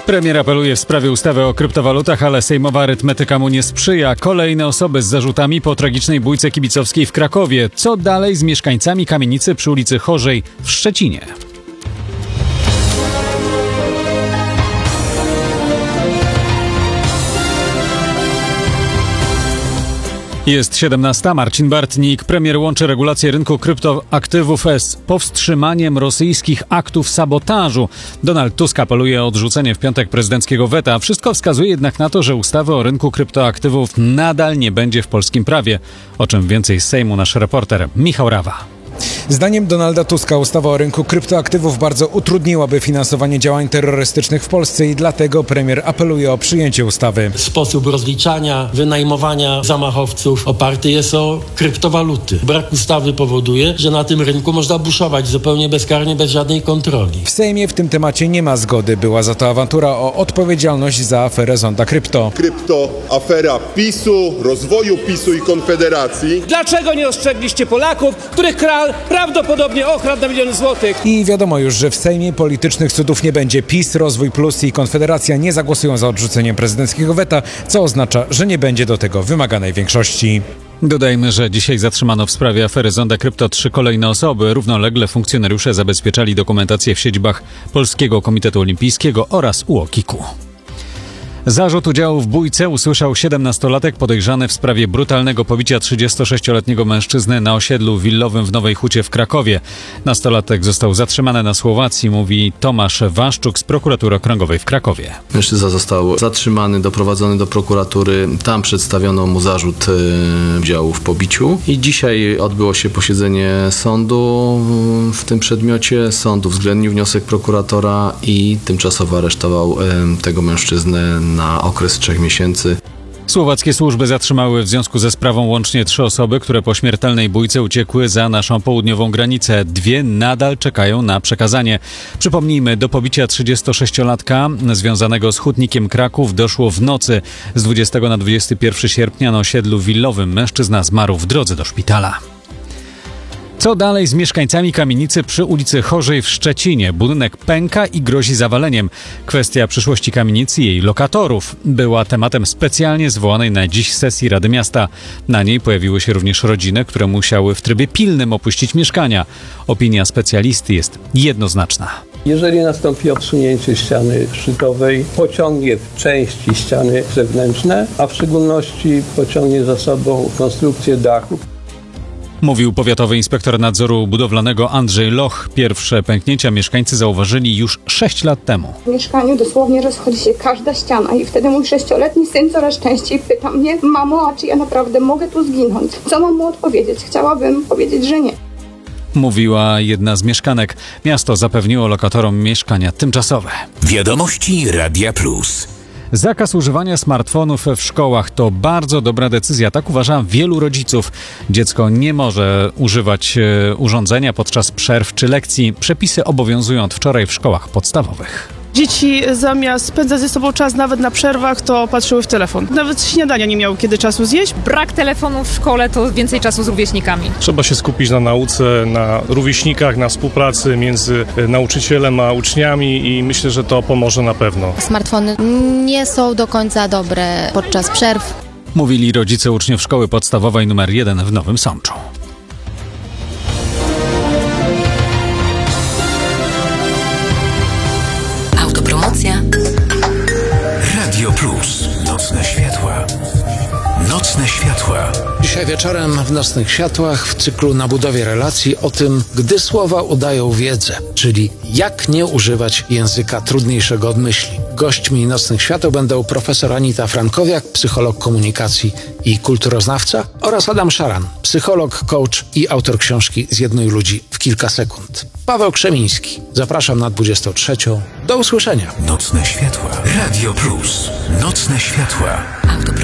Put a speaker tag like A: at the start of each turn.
A: Premier apeluje w sprawie ustawy o kryptowalutach, ale sejmowa arytmetyka mu nie sprzyja. Kolejne osoby z zarzutami po tragicznej bójce kibicowskiej w Krakowie. Co dalej z mieszkańcami kamienicy przy ulicy Chorzej w Szczecinie? Jest 17. Marcin Bartnik. Premier łączy regulację rynku kryptoaktywów z powstrzymaniem rosyjskich aktów sabotażu. Donald Tusk apeluje o odrzucenie w piątek prezydenckiego weta. Wszystko wskazuje jednak na to, że ustawy o rynku kryptoaktywów nadal nie będzie w polskim prawie. O czym więcej z Sejmu nasz reporter Michał Rawa.
B: Zdaniem Donalda Tuska ustawa o rynku kryptoaktywów bardzo utrudniłaby finansowanie działań terrorystycznych w Polsce i dlatego premier apeluje o przyjęcie ustawy.
C: Sposób rozliczania, wynajmowania zamachowców oparty jest o kryptowaluty. Brak ustawy powoduje, że na tym rynku można buszować zupełnie bezkarnie, bez żadnej kontroli.
B: W Sejmie w tym temacie nie ma zgody. Była za to awantura o odpowiedzialność za aferę Zonda Krypto.
D: Kryptoafera PiS-u, rozwoju PiS-u i Konfederacji.
E: Dlaczego nie ostrzegliście Polaków, których kral prawdopodobnie okradł na miliony złotych?
B: I wiadomo już, że w Sejmie politycznych cudów nie będzie. PiS, Rozwój Plus i Konfederacja nie zagłosują za odrzuceniem prezydenckiego weta, co oznacza, że nie będzie do tego wymaganej większości.
A: Dodajmy, że dzisiaj zatrzymano w sprawie afery Zonda Krypto 3 kolejne osoby. Równolegle funkcjonariusze zabezpieczali dokumentację w siedzibach Polskiego Komitetu Olimpijskiego oraz UOKiK-u. Zarzut udziału w bójce usłyszał 17-latek podejrzany w sprawie brutalnego pobicia 36-letniego mężczyzny na osiedlu willowym w Nowej Hucie w Krakowie. Nastolatek został zatrzymany na Słowacji, mówi Tomasz Waszczuk z prokuratury okręgowej w Krakowie.
F: Mężczyzna został zatrzymany, doprowadzony do prokuratury. Tam przedstawiono mu zarzut udziału w pobiciu. I dzisiaj odbyło się posiedzenie sądu w tym przedmiocie. Sąd uwzględnił wniosek prokuratora i tymczasowo aresztował tego mężczyznę na okres 3 miesięcy.
A: Słowackie służby zatrzymały w związku ze sprawą łącznie 3 osoby, które po śmiertelnej bójce uciekły za naszą południową granicę. 2 nadal czekają na przekazanie. Przypomnijmy, do pobicia 36-latka związanego z hutnikiem Kraków doszło w nocy z 20 na 21 sierpnia na osiedlu willowym. Mężczyzna zmarł w drodze do szpitala. Co dalej z mieszkańcami kamienicy przy ulicy Chorzej w Szczecinie? Budynek pęka i grozi zawaleniem. Kwestia przyszłości kamienicy i jej lokatorów była tematem specjalnie zwołanej na dziś sesji Rady Miasta. Na niej pojawiły się również rodziny, które musiały w trybie pilnym opuścić mieszkania. Opinia specjalisty jest jednoznaczna.
G: Jeżeli nastąpi odsunięcie ściany szczytowej, pociągnie w części ściany zewnętrzne, a w szczególności pociągnie za sobą konstrukcję dachu.
A: Mówił powiatowy inspektor nadzoru budowlanego Andrzej Loch. Pierwsze pęknięcia mieszkańcy zauważyli już 6 lat temu.
H: W mieszkaniu dosłownie rozchodzi się każda ściana i wtedy mój 6-letni syn coraz częściej pyta mnie: mamo, a czy ja naprawdę mogę tu zginąć? Co mam mu odpowiedzieć? Chciałabym powiedzieć, że nie.
A: Mówiła jedna z mieszkanek. Miasto zapewniło lokatorom mieszkania tymczasowe.
I: Wiadomości Radia Plus.
A: Zakaz używania smartfonów w szkołach to bardzo dobra decyzja, tak uważa wielu rodziców. Dziecko nie może używać urządzenia podczas przerw czy lekcji. Przepisy obowiązują od wczoraj w szkołach podstawowych.
J: Dzieci zamiast spędzać ze sobą czas nawet na przerwach, to patrzyły w telefon. Nawet śniadania nie miały kiedy czasu zjeść.
K: Brak telefonu w szkole to więcej czasu z rówieśnikami.
L: Trzeba się skupić na nauce, na rówieśnikach, na współpracy między nauczycielem a uczniami i myślę, że to pomoże na pewno.
M: Smartfony nie są do końca dobre podczas przerw.
A: Mówili rodzice uczniów szkoły podstawowej nr 1 w Nowym Sączu.
I: Radio Plus. Nocne światła. Nocne światła.
N: Dzisiaj wieczorem w Nocnych Światłach w cyklu Na budowie relacji o tym, gdy słowa udają wiedzę, czyli jak nie używać języka trudniejszego od myśli. Gośćmi Nocnych Świateł będą profesor Anita Frankowiak, psycholog komunikacji i kulturoznawca, oraz Adam Szaran, psycholog, coach i autor książki Zjednuj ludzi w kilka sekund. Paweł Krzemiński. Zapraszam na 23. Do usłyszenia.
I: Nocne światła. Radio Plus. Nocne światła.